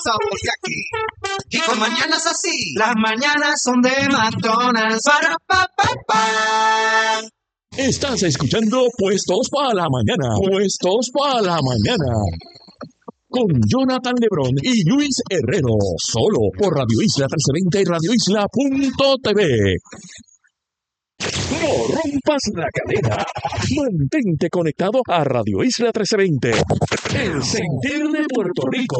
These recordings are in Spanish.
sabor que aquí. Y con mañanas así, las mañanas son de McDonald's. Para pa pa pa. Estás escuchando Puestos para la Mañana. Puestos para la Mañana. Con Jonathan Lebrón y Luis Herrero. Solo por Radio Isla 1320 y radioisla.tv. No rompas la cadena. Mantente conectado a Radio Isla 1320. El sentir de Puerto Rico.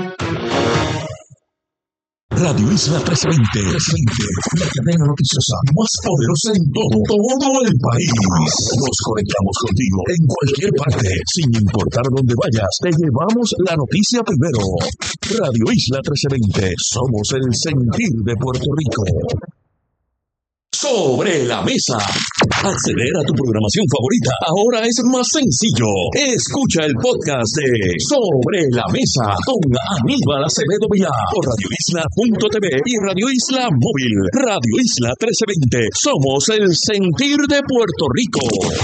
Radio Isla 1320, la cadena noticiosa más poderosa en todo el país. Nos conectamos contigo en cualquier parte, sin importar dónde vayas. Te llevamos la noticia primero. Radio Isla 1320, somos el sentir de Puerto Rico. Sobre la mesa. Acceder a tu programación favorita ahora es más sencillo. Escucha el podcast de Sobre la Mesa con Aníbal Acevedo Vilá por radioisla.tv y Radio Isla Móvil. Radio Isla 1320. Somos el sentir de Puerto Rico.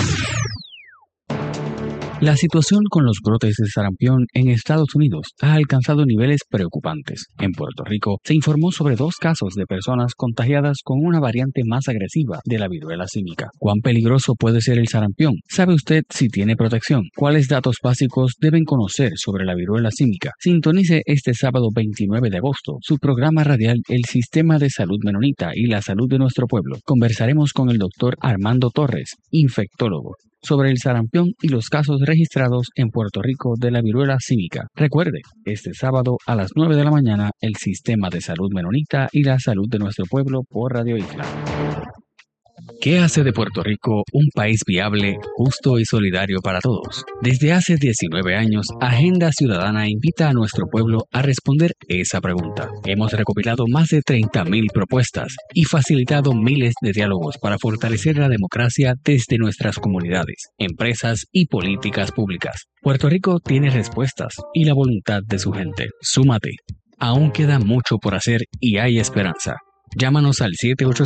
La situación con los brotes de sarampión en Estados Unidos ha alcanzado niveles preocupantes. En Puerto Rico se informó sobre 2 casos de personas contagiadas con una variante más agresiva de la viruela símica. ¿Cuán peligroso puede ser el sarampión? ¿Sabe usted si tiene protección? ¿Cuáles datos básicos deben conocer sobre la viruela símica? Sintonice este sábado 29 de agosto su programa radial El Sistema de Salud Menonita y la Salud de Nuestro Pueblo. Conversaremos con el doctor Armando Torres, infectólogo, sobre el sarampión y los casos registrados en Puerto Rico de la viruela símica. Recuerde, este sábado a las 9 de la mañana, el Sistema de Salud Menonita y la Salud de Nuestro Pueblo por Radio Isla. ¿Qué hace de Puerto Rico un país viable, justo y solidario para todos? Desde hace 19 años, Agenda Ciudadana invita a nuestro pueblo a responder esa pregunta. Hemos recopilado más de 30,000 propuestas y facilitado miles de diálogos para fortalecer la democracia desde nuestras comunidades, empresas y políticas públicas. Puerto Rico tiene respuestas y la voluntad de su gente. Súmate. Aún queda mucho por hacer y hay esperanza. Llámanos al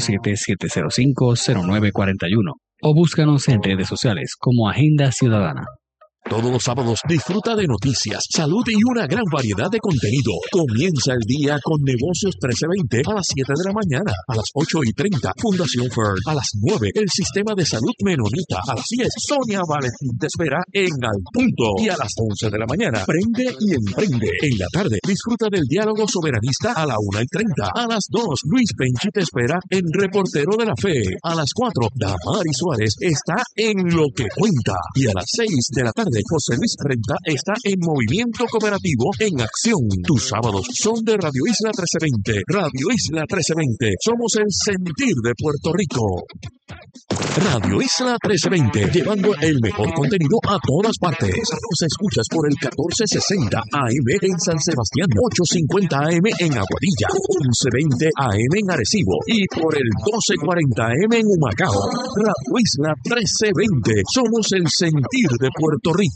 787-705-0941 o búscanos en redes sociales como Agenda Ciudadana. Todos los sábados disfruta de noticias, salud y una gran variedad de contenido. Comienza el día con Negocios 1320 a las 7 de la mañana. A las 8:30, Fundación Fern. A las 9, el Sistema de Salud Menonita. A las 10, Sonia Valentín te espera en Al Punto. Y a las 11 de la mañana, Prende y Emprende. En la tarde, disfruta del diálogo soberanista a la 1:30. A las 2, Luis Penchi te espera en Reportero de la Fe. A las 4, Damari Suárez está en Lo que Cuenta. Y a las 6 de la tarde, José Luis Renta está en Movimiento Cooperativo en Acción. Tus sábados son de Radio Isla 1320. Radio Isla 1320. Somos el sentir de Puerto Rico. Radio Isla 1320, llevando el mejor contenido a todas partes. Nos escuchas por el 1460 AM en San Sebastián, 850 AM en Aguadilla, 1120 AM en Arecibo y por el 1240 AM en Humacao. Radio Isla 1320, somos el sentir de Puerto Rico.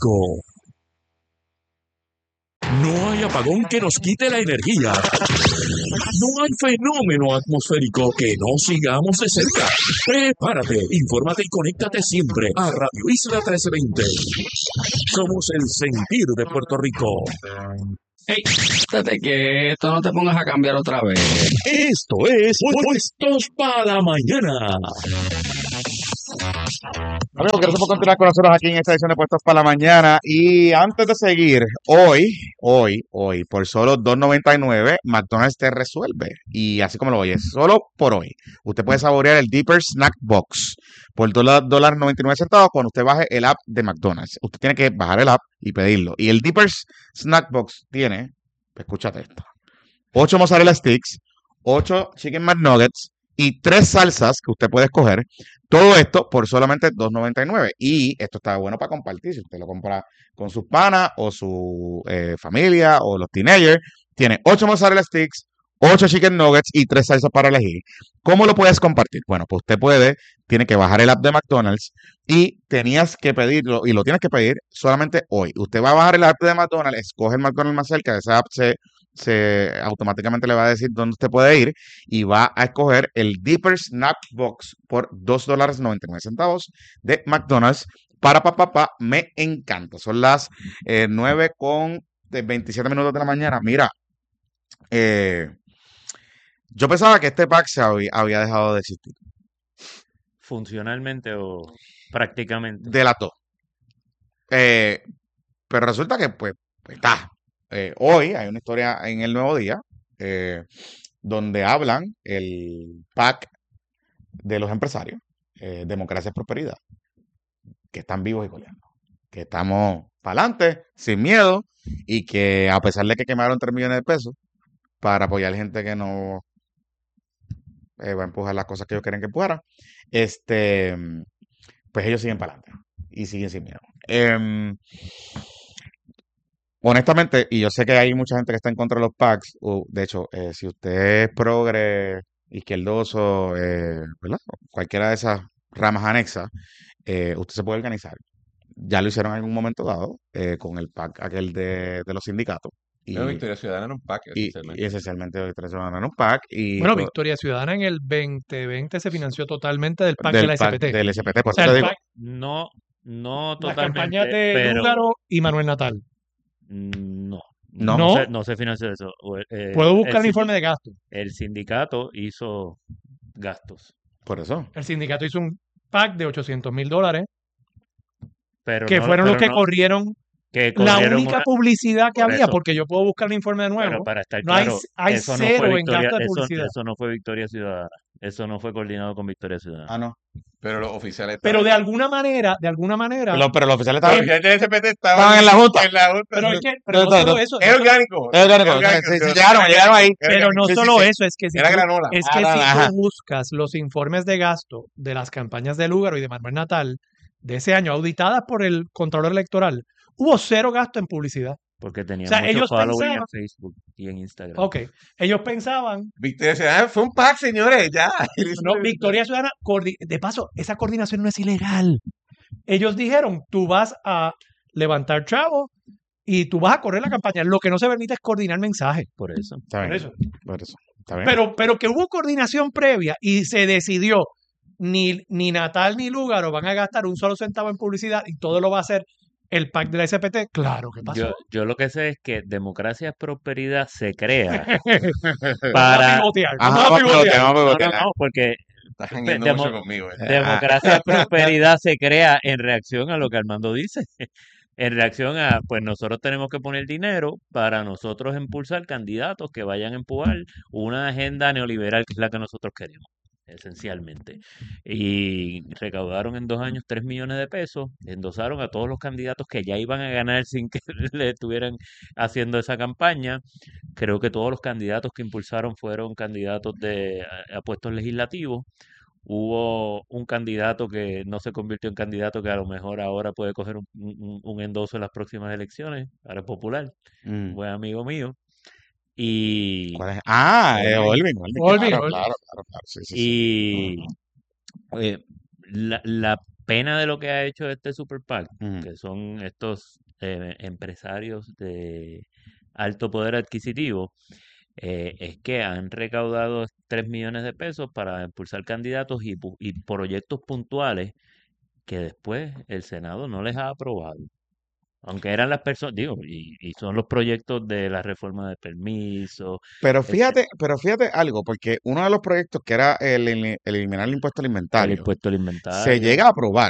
No hay apagón que nos quite la energía. No hay fenómeno atmosférico que no sigamos de cerca. Prepárate, infórmate y conéctate siempre a Radio Isla 1320. Somos el sentir de Puerto Rico. Hey, estate quieto, no te pongas a cambiar otra vez. Esto es Puestos para la Mañana. Amigos, gracias por continuar con nosotros aquí en esta edición de Puestos para la Mañana. Y antes de seguir, hoy, por solo $2.99, McDonald's te resuelve. Y así como lo oyes, solo por hoy, usted puede saborear el Deeper Snack Box por $1.99 cuando usted baje el app de McDonald's. Usted tiene que bajar el app y pedirlo. Y el Deeper Snack Box tiene, escúchate esto, 8 mozzarella sticks, 8 chicken McNuggets y 3 salsas que usted puede escoger. Todo esto por solamente $2.99. Y esto está bueno para compartir. Si usted lo compra con sus panas o su familia o los teenagers, tiene 8 mozzarella sticks, 8 chicken nuggets y 3 salsas para elegir. ¿Cómo lo puedes compartir? Bueno, pues usted tiene que bajar el app de McDonald's y tenías que pedirlo, y lo tienes que pedir solamente hoy. Usted va a bajar el app de McDonald's, escoge el McDonald's más cerca, esa app se automáticamente le va a decir dónde usted puede ir y va a escoger el Deeper Snack Box por $2.99 de McDonald's. Para papá, me encanta. Son las 9:27 de la mañana. Mira, Eh, yo pensaba que este PAC había dejado de existir. Funcionalmente o prácticamente. Delató. Pero resulta que, pues está. Hoy hay una historia en el Nuevo Día donde hablan el PAC de los empresarios, Democracia y Prosperidad, que están vivos y coleando, que estamos para adelante, sin miedo, y que a pesar de que quemaron 3 millones de pesos para apoyar gente que no va a empujar las cosas que ellos quieren que empujaran, pues ellos siguen para adelante y siguen sin miedo. Honestamente, y yo sé que hay mucha gente que está en contra de los PACs, de hecho, si usted es progre, izquierdoso, ¿verdad? Cualquiera de esas ramas anexas, usted se puede organizar. Ya lo hicieron en algún momento dado con el PAC aquel de los sindicatos. Pero Victoria Ciudadana era un PAC, Y esencialmente Victoria Ciudadana era un PAC. Bueno, Victoria Ciudadana en el 2020 se financió totalmente del PAC de la PAC SPT. del SPT, por O sea, eso te el digo. PAC, No las totalmente, campañas de pero Lúgaro y Manuel Natal. no. No. No se financió eso. Puedo buscar el informe de gasto. El sindicato hizo gastos. Por eso. El sindicato hizo un PAC de $800,000 Pero que no- fueron los pero que no- corrieron que la corrieron única una- publicidad que por había, eso. porque yo puedo buscar el informe de Pero nuevo. para estar No hay, claro, hay eso no cero fue en Victoria, gasto de publicidad. eso no fue Victoria Ciudadana. Eso no fue coordinado con Victoria Ciudadana. Ah, no. Pero los oficiales Pero de alguna manera, Pero los oficiales Los estaban. oficiales del SPT Estaban en la Junta. En la Junta. pero es que, pero no solo eso, Es orgánico. Es orgánico. Sí, llegaron ahí. pero no Sí, sí, solo sí. eso, es que si Era tú, granola. es que Ah, si ajá. tú buscas los informes de gasto de las campañas de Lúgaro y de Manuel Natal de ese año, auditadas por el Contralor Electoral, hubo cero gasto en publicidad. Porque tenía O sea, mucho ellos following pensaban- en Facebook y en Instagram. Ok, ellos pensaban, Victoria Ciudadana fue un PAC, señores, ya. no, Victoria Ciudadana, de paso, esa coordinación no es ilegal. Ellos dijeron, tú vas a levantar chavo y tú vas a correr la campaña. Lo que no se permite es coordinar mensajes. Por eso. Está Por bien. eso. Por eso. Está bien. Pero que hubo coordinación previa y se decidió, ni Natal ni Lúgaro van a gastar un solo centavo en publicidad y todo lo va a hacer el PAC de la SPT. Claro que pasó. Yo lo que sé es que Democracia es Prosperidad se crea Vamos a para... pivotear, Ajá, vamos a pivotear. No, porque Estás jangueando Demo- mucho conmigo. Democracia y Prosperidad se crea en reacción a lo que Armando dice. En reacción a, pues nosotros tenemos que poner dinero para nosotros impulsar candidatos que vayan a empujar una agenda neoliberal que es la que nosotros queremos, esencialmente. Y recaudaron en 2 años 3 millones de pesos, endosaron a todos los candidatos que ya iban a ganar sin que le estuvieran haciendo esa campaña. Creo que todos los candidatos que impulsaron fueron candidatos a puestos legislativos. Hubo un candidato que no se convirtió en candidato que a lo mejor ahora puede coger un endoso en las próximas elecciones, ahora es popular, Mm. buen amigo mío. Y, ¿Cuál es? Ah, Olvin, Olvin. Claro, Olvin. claro. Sí, sí, sí. y la pena de lo que ha hecho este Super PAC, Ujú. que son estos empresarios de alto poder adquisitivo, es que han recaudado 3 millones de pesos para impulsar candidatos y proyectos puntuales que después el Senado no les ha aprobado. Aunque eran las personas, digo, y son los proyectos de la reforma de permiso. Pero fíjate algo, porque uno de los proyectos que era eliminar el impuesto El alimentario impuesto al inventario. se llega a aprobar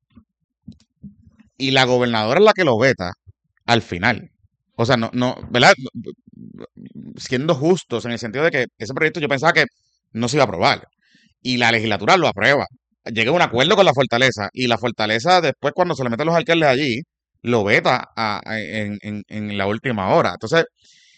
y la gobernadora es la que lo veta al final. O sea, no, ¿verdad? Siendo justos en el sentido de que ese proyecto yo pensaba que no se iba a aprobar y la legislatura lo aprueba. Llega a un acuerdo con la Fortaleza y la Fortaleza después cuando se le meten los alcaldes allí lo veta en la última hora. Entonces,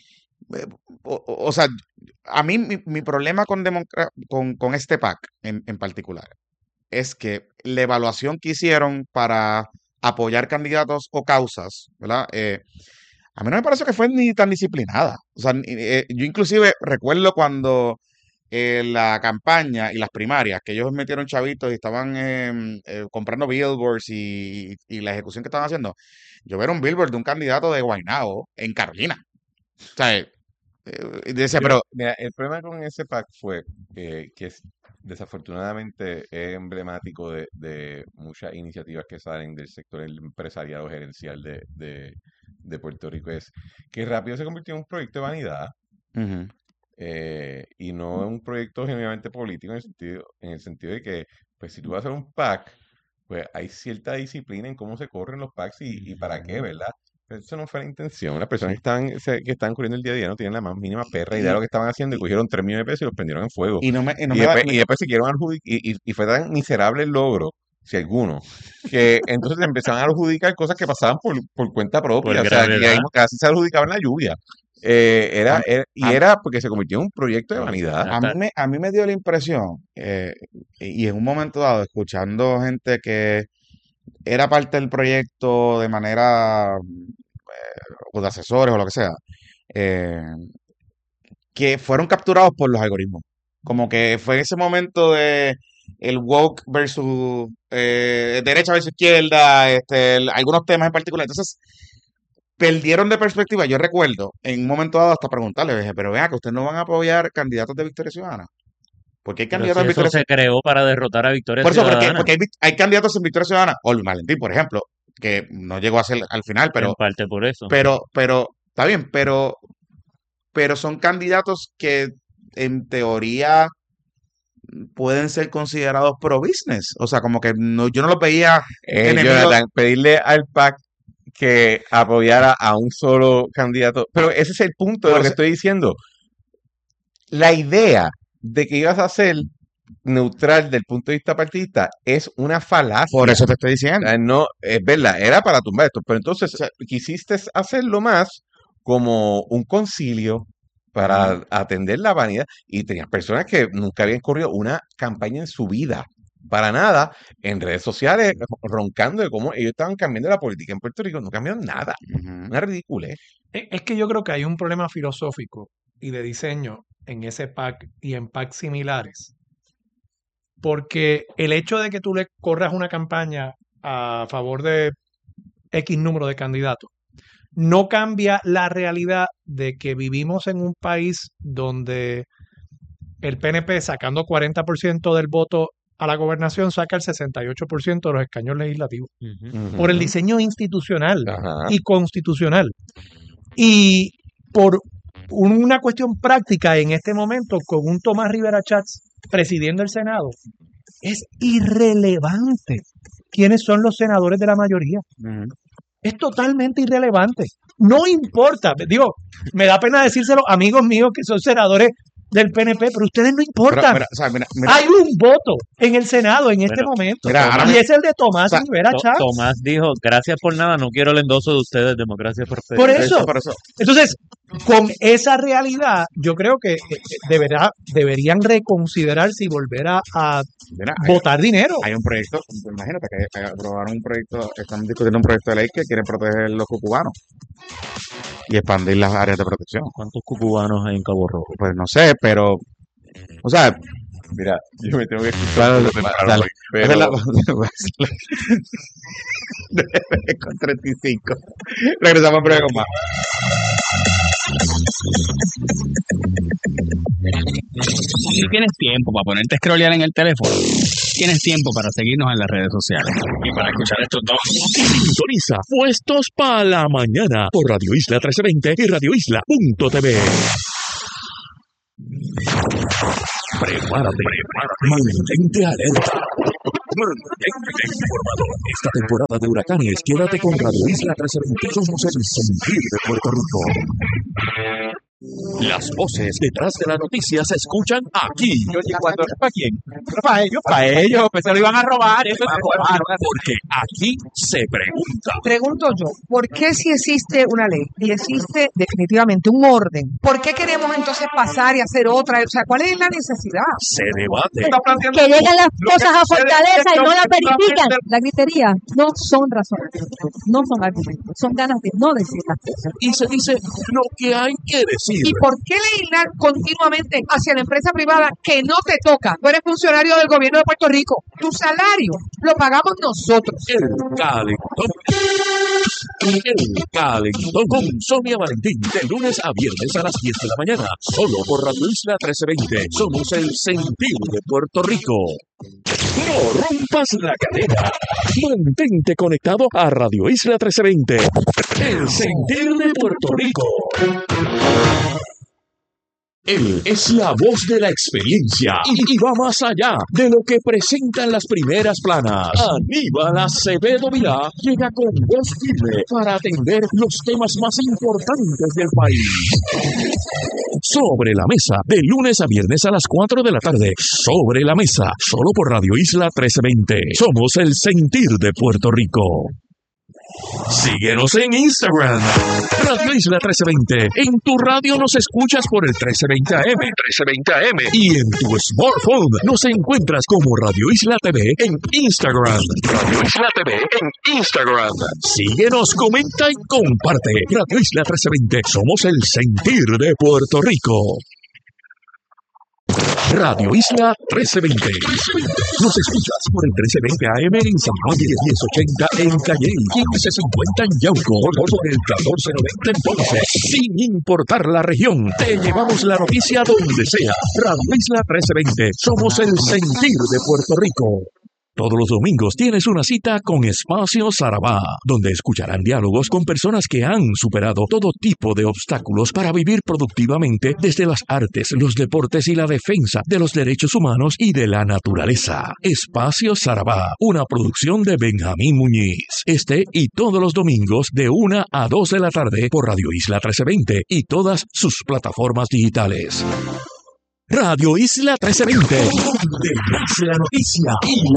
o sea, a mí mi problema con este PAC en particular es que la evaluación que hicieron para apoyar candidatos o causas, ¿verdad? A mí no me parece que fue ni tan disciplinada. O sea, yo inclusive recuerdo cuando la campaña y las primarias, que ellos metieron chavitos y estaban comprando billboards y la ejecución que estaban haciendo, yo ver un billboard de un candidato de Guaynabo en Carolina. O sea, decía, pero Mira, el problema con ese PAC fue desafortunadamente es emblemático de muchas iniciativas que salen del sector empresariado gerencial de Puerto Rico. Es que rápido se convirtió en un proyecto de vanidad. Ujú. Y no es un proyecto genuinamente político en el sentido de que, pues si tú vas a hacer un PAC, pues hay cierta disciplina en cómo se corren los PACs y para qué, ¿verdad? Pero eso no fue la intención. Las personas que están corriendo el día a día no tienen la más mínima perra idea de lo que estaban haciendo y cogieron 3 millones de pesos y los prendieron en fuego. Y no me Y después se quieren adjudicar, y fue tan miserable el logro, si alguno, que entonces empezaron a adjudicar cosas que pasaban por cuenta propia. Por O sea, que gravedad. casi se adjudicaban la lluvia. A- a- Era porque se convirtió en un proyecto de vanidad. a mí me dio la impresión, y en un momento dado, escuchando gente que era parte del proyecto de manera, o de asesores o lo que sea, eh, que fueron capturados por los algoritmos. Como que fue ese momento de el woke versus derecha versus izquierda, algunos temas en particular. Entonces, perdieron de perspectiva. Yo recuerdo en un momento dado hasta preguntarle, dije, pero vea que ustedes no van a apoyar candidatos de Victoria Ciudadana. Porque hay Pero candidatos si de eso Victoria se creó para derrotar a Victoria Por eso, Ciudadana, porque hay candidatos en Victoria Ciudadana, o Luis Valentín, por ejemplo, que no llegó a ser al final, en parte por eso. pero, está bien, pero son candidatos que en teoría pueden ser considerados pro business. O sea, como que no, yo no los veía enemigos. Jonathan, pedirle al PAC que apoyara a un solo candidato. Pero ese es el punto de Por lo que eso- estoy diciendo. La idea de que ibas a ser neutral del punto de vista partidista es una falacia. Por eso te estoy O diciendo. sea, no, es verdad, era para tumbar esto, pero entonces quisiste hacerlo más como un concilio para atender la vanidad y tenías personas que nunca habían corrido una campaña en su vida, para nada, en redes sociales, roncando de cómo ellos estaban cambiando la política en Puerto Rico, no cambiaron nada, una ridiculez. Es que yo creo que hay un problema filosófico y de diseño en ese PAC y en PAC similares. Porque el hecho de que tú le corras una campaña a favor de X número de candidatos no cambia la realidad de que vivimos en un país donde el PNP, sacando 40% del voto a la gobernación, saca el 68% de los escaños legislativos por el diseño institucional Ajá. y constitucional. Y por una cuestión práctica en este momento, con un Tomás Rivera Chats presidiendo el Senado, es irrelevante quiénes son los senadores de la mayoría. Es totalmente irrelevante. No importa. Digo, me da pena decírselo a amigos míos que son senadores del PNP, pero ustedes no importan. Mira, o sea, mira, Hay un voto en el Senado en este Bueno, momento. mira, ahora Y es el de Tomás Rivera Chats. Tomás dijo, gracias por nada, no quiero el endoso de ustedes, democracia Por perfecta. eso. por eso. Entonces, con esa realidad, yo creo que deberían reconsiderar si volver a Mira, votar dinero. hay un proyecto, imagínate que aprobaron un proyecto, están discutiendo un proyecto de ley que quiere proteger los cucubanos y expandir las áreas de protección. ¿Cuántos cucubanos hay en Cabo Rojo? Pues no sé, pero, o sea, Mira, yo me tengo que escuchar Claro, lo temprano dale. hoy, pero con 35. Regresamos en breve con más. Si tienes tiempo para ponerte a scrollear en el teléfono, tienes tiempo para seguirnos en las redes sociales y para escuchar estos dos. Sintoniza Puestos para la Mañana por Radio Isla 1320 y radioisla.tv. Prepárate, mantente alerta, mantente informado. Esta temporada de huracanes, quédate con Radio Isla 1320. Somos el sentir de Puerto Rico. Las voces detrás de la noticia se escuchan aquí. ¿Cuándo es para quién? Para ellos, pues se lo iban a robar, eso se robaron. Porque aquí se pregunta. Pregunto yo, ¿por qué si existe una ley y existe definitivamente un orden, por qué queremos entonces pasar y hacer otra? O sea, ¿cuál es la necesidad? Se debate. Que llegan las cosas a Fortaleza y no las verifican. La gritería no son razones, no son argumentos, son ganas de no decir las cosas. Y se dice lo que hay que decir. ¿Y por qué legislar continuamente hacia la empresa privada que no te toca? Tú eres funcionario del gobierno de Puerto Rico. Tu salario lo pagamos nosotros. El Calentón. El Calentón con Sonia Valentín. De lunes a viernes a las 10 de la mañana. Solo por Radio Isla 1320. Somos el sentir de Puerto Rico. No rompas la cadena. Mantente conectado a Radio Isla 1320. El sentir de Puerto Rico. Él es la voz de la experiencia y va más allá de lo que presentan las primeras planas. Aníbal Acevedo Vilá llega con voz firme para atender los temas más importantes del país. Sobre la mesa, de lunes a viernes a las 4 de la tarde. Sobre la mesa, solo por Radio Isla 1320. Somos el sentir de Puerto Rico. Síguenos en Instagram, Radio Isla 1320. En tu radio nos escuchas por el 1320 AM, y en tu smartphone nos encuentras como Radio Isla TV en Instagram. Radio Isla TV en Instagram. Síguenos, comenta y comparte. Radio Isla 1320. Somos el sentir de Puerto Rico. Radio Isla 1320. Nos escuchas por el 1320 AM en San Juan y el 1080 en Calle, 1550 en Yauco, por el 1490 en Ponce. Sin importar la región, te llevamos la noticia donde sea. Radio Isla 1320. Somos el sentir de Puerto Rico. Todos los domingos tienes una cita con Espacio Sarabá, donde escucharán diálogos con personas que han superado todo tipo de obstáculos para vivir productivamente desde las artes, los deportes y la defensa de los derechos humanos y de la naturaleza. Espacio Sarabá, una producción de Benjamín Muñiz. Este y todos los domingos de 1 a 2 de la tarde por Radio Isla 1320 y todas sus plataformas digitales. Radio Isla 1320, donde nace la noticia y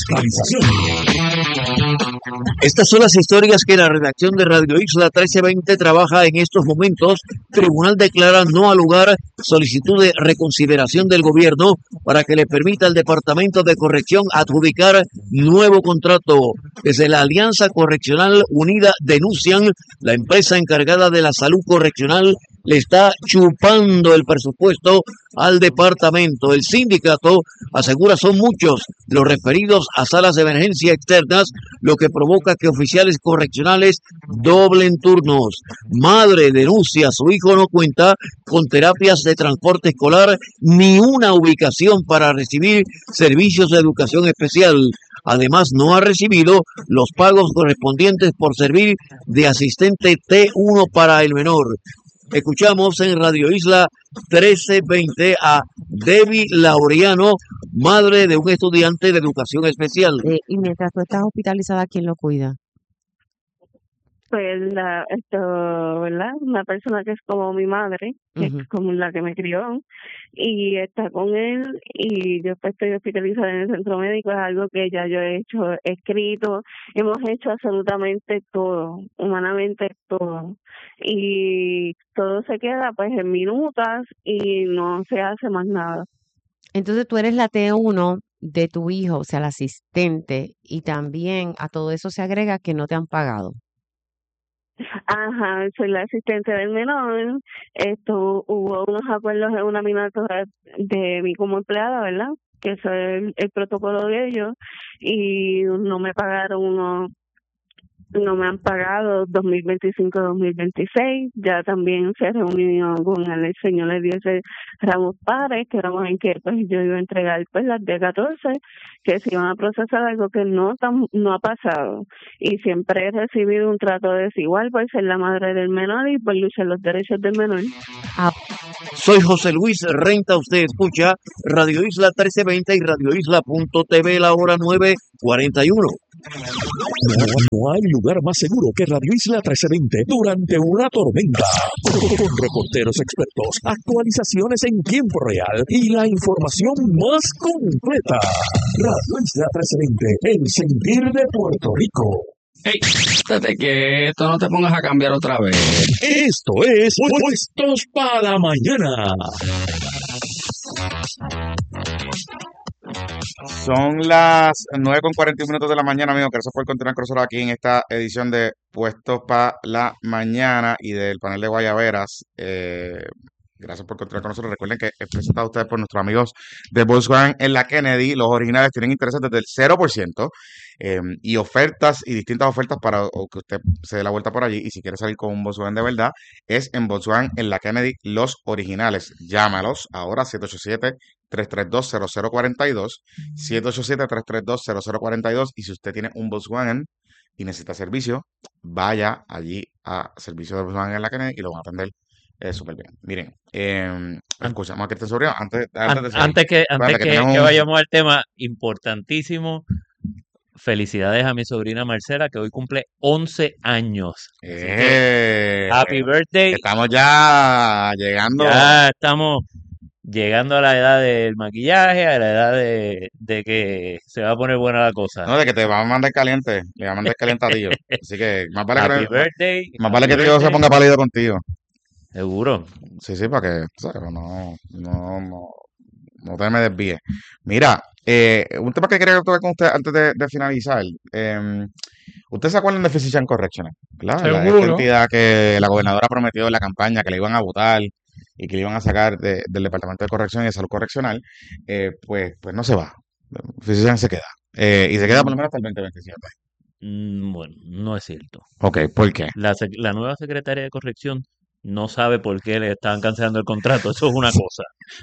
la fiscalización. Estas son las historias que la redacción de Radio Isla 1320 trabaja en estos momentos. Tribunal declara no al lugar solicitud de reconsideración del gobierno para que le permita al Departamento de Corrección adjudicar nuevo contrato. Desde la Alianza Correccional Unida denuncian la empresa encargada de la salud correccional le está chupando el presupuesto al departamento. El sindicato asegura son muchos los referidos a salas de emergencia externas, lo que provoca que oficiales correccionales doblen turnos. Madre denuncia, su hijo no cuenta con terapias de transporte escolar ni una ubicación para recibir servicios de educación especial. Además, no ha recibido los pagos correspondientes por servir de asistente T1 para el menor. Escuchamos en Radio Isla 1320 a Debbie Laureano, madre de un estudiante de educación especial. Y mientras tú estás hospitalizada, ¿quién lo cuida? Pues ¿verdad? Una persona que es como mi madre, que es como la que me crió, y está con él, y yo pues estoy hospitalizada en el centro médico. Es algo que ya yo he hecho, escrito, hemos hecho absolutamente todo, humanamente todo, y todo se queda pues en minutas y no se hace más nada. Entonces tú eres la T1 de tu hijo, o sea, la asistente, y también a todo eso se agrega que no te han pagado. Ajá, soy la asistente del menor. Hubo unos acuerdos en una minuta de mí como empleada, ¿verdad? Que eso es el protocolo de ellos, y no me pagaron no me han pagado 2025-2026. Ya también se reunió con el señor Eliezer Ramos Párez, que éramos en que pues yo iba a entregar pues las D14, que se iban a procesar, algo que no ha pasado. Y siempre he recibido un trato desigual por ser la madre del menor y por luchar los derechos del menor. Soy José Luis Renta, usted escucha Radio Isla 1320 y radioisla.tv, la hora 9:41. No hay lugar más seguro que Radio Isla 1320 durante una tormenta. Con reporteros expertos, actualizaciones en tiempo real y la información más completa. Radio Isla 1320, el sentir de Puerto Rico. Ey, estate quieto, no te pongas a cambiar otra vez. Esto es Puestos para la Mañana. Son las 9:41 de la mañana, amigos. Gracias por continuar con nosotros aquí en esta edición de Puestos para la Mañana y del panel de Guayaberas. Gracias por continuar con nosotros. Recuerden que es presentado a ustedes por nuestros amigos de Volkswagen en la Kennedy. Los originales tienen intereses desde el 0%, y ofertas y distintas ofertas para que usted se dé la vuelta por allí. Y si quiere salir con un Volkswagen de verdad, es en Volkswagen en la Kennedy, los originales. Llámalos ahora 787-332-0042, 787-332-0042. Y si usted tiene un Volkswagen y necesita servicio, vaya allí a servicio de Volkswagen en la Kennedy y lo van a atender Súper bien. Miren, escuchamos a Cristian Sobrino antes de seguir. Antes que Espérate, que tenemos que un... vayamos al tema importantísimo, felicidades a mi sobrina Marcela, que hoy cumple 11 años. Así que, happy birthday. Estamos ya llegando. Ya estamos llegando a la edad del maquillaje, a la edad de que se va a poner buena la cosa. No, de que te va a mandar caliente. Le va a mandar caliente a Tío. Así que más vale Happy birthday. más vale Happy que Tío se birthday. ponga pálido contigo. Seguro. Sí, para que ¿sabes? No te me desvíes. Mira, un tema que quería tocar con usted antes de finalizar. ¿Ustedes se acuerdan de Physician Correctional? ¿Verdad? Esta Seguro. entidad que la gobernadora prometió en la campaña que le iban a votar y que le iban a sacar del Departamento de Corrección y de Salud Correccional, pues no se va. Physician se queda. Y se queda por lo menos hasta el 2027. Bueno, no es cierto. Ok, ¿por qué? La nueva secretaria de corrección no sabe por qué le estaban cancelando el contrato. Eso es una cosa.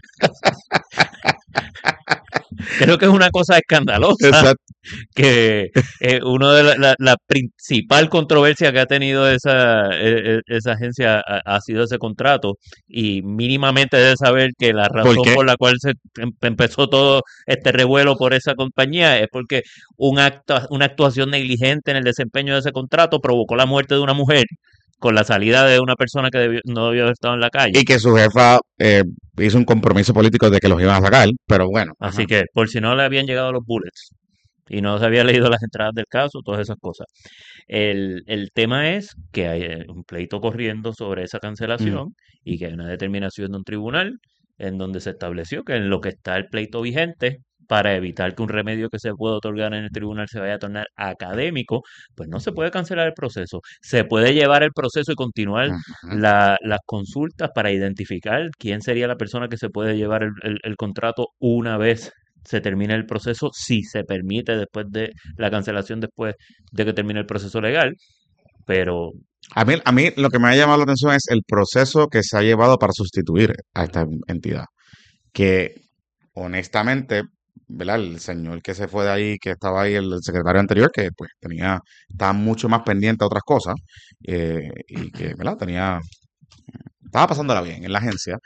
Creo que es una cosa escandalosa. Exacto. Que uno de la principal controversia que ha tenido esa agencia ha sido ese contrato, y mínimamente debe saber que la razón qué? por la cual se empezó todo este revuelo por esa compañía es porque una actuación negligente en el desempeño de ese contrato provocó la muerte de una mujer con la salida de una persona que no debió haber estado en la calle. Y que su jefa hizo un compromiso político de que los iban a sacar, pero bueno. Así que, por si no le habían llegado los bullets y no se había leído las entradas del caso, todas esas cosas. El tema es que hay un pleito corriendo sobre esa cancelación y que hay una determinación de un tribunal en donde se estableció que en lo que está el pleito vigente, para evitar que un remedio que se pueda otorgar en el tribunal se vaya a tornar académico, pues no se puede cancelar el proceso. Se puede llevar el proceso y continuar las consultas para identificar quién sería la persona que se puede llevar el contrato una vez se termine el proceso, si se permite después de la cancelación, después de que termine el proceso legal. Pero a mí lo que me ha llamado la atención es el proceso que se ha llevado para sustituir a esta entidad. Que honestamente, ¿verdad? El señor que se fue de ahí, que estaba ahí, el secretario anterior, que pues estaba mucho más pendiente a otras cosas, y que, ¿verdad? Estaba pasándola bien en la agencia.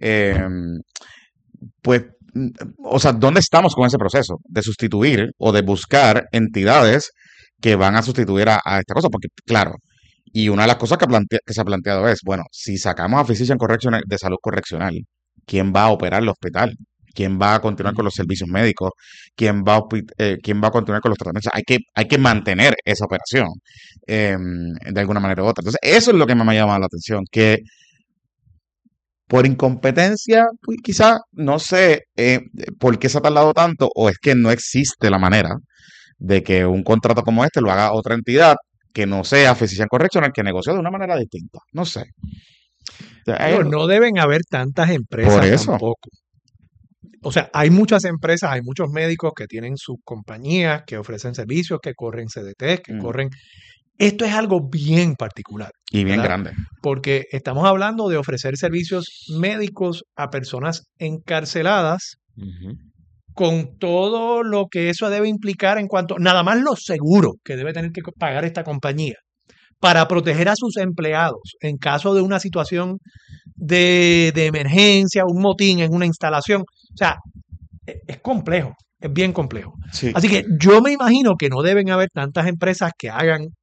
Pues, o sea, ¿dónde estamos con ese proceso de sustituir o de buscar entidades que van a sustituir a esta cosa? Porque, claro, y una de las cosas que se ha planteado es, bueno, si sacamos a Physician Correctional de salud correccional, ¿quién va a operar el hospital? ¿Quién va a continuar con los servicios médicos? ¿Quién va a continuar con los tratamientos? Hay que mantener esa operación de alguna manera u otra. Entonces, eso es lo que me ha llamado la atención, que por incompetencia, pues quizá, no sé por qué se ha tardado tanto, o es que no existe la manera de que un contrato como este lo haga otra entidad que no sea Physician Correctional, que negocie de una manera distinta. No sé. O sea, Pero no deben haber tantas empresas por eso. tampoco. O sea, hay muchas empresas, hay muchos médicos que tienen sus compañías, que ofrecen servicios, que corren CDT, que corren... Esto es algo bien particular. Y bien ¿verdad? grande. Porque estamos hablando de ofrecer servicios médicos a personas encarceladas con todo lo que eso debe implicar en cuanto... Nada más lo seguro que debe tener que pagar esta compañía para proteger a sus empleados en caso de una situación de emergencia, un motín en una instalación. O sea, es complejo, es bien complejo. Sí. Así que yo me imagino que no deben haber tantas empresas que hagan